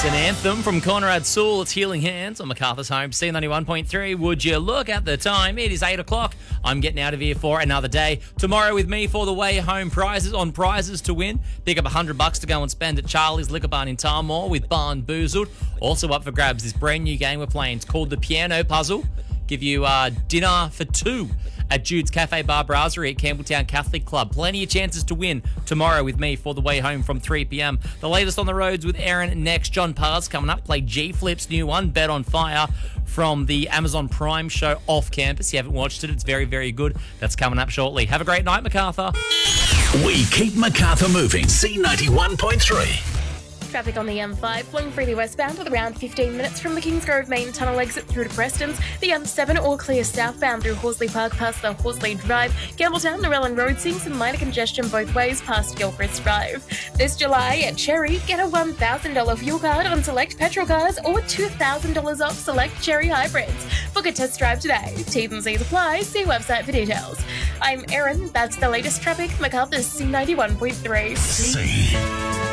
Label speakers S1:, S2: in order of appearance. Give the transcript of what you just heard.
S1: It's an anthem from Conrad Sewell. It's Healing Hands on Macarthur's Home, C91.3. Would you look at the time? It is 8 o'clock. I'm getting out of here for another day. Tomorrow with me for the way home prizes on prizes to win. Pick up $100 to go and spend at Charlie's Liquor Barn in Tarmore with Barn Boozled. Also up for grabs this brand new game we're playing. It's called the Piano Puzzle. Give you dinner for two at Jude's Cafe Bar Brasserie at Campbelltown Catholic Club. Plenty of chances to win tomorrow with me for the way home from 3 p.m. The latest on the roads with Aaron next. John Pars coming up. Play G Flip's new one, Bet on Fire, from the Amazon Prime show Off Campus. You haven't watched it, it's very, very good. That's coming up shortly. Have a great night, Macarthur.
S2: We keep Macarthur moving. C91.3.
S3: Traffic on the M5 flowing freely westbound with around 15 minutes from the Kingsgrove main tunnel exit through to Preston's. The M7 all clear southbound through Horsley Park past the Horsley Drive. Campbelltown, Narellan Road seeing some minor congestion both ways past Gilchrist Drive. This July at Cherry, get a $1,000 fuel card on select petrol cars or $2,000 off select Cherry hybrids. Book a test drive today. T's and C's apply. See website for details. I'm Erin. That's the latest traffic. Macarthur's C91.3.
S2: C.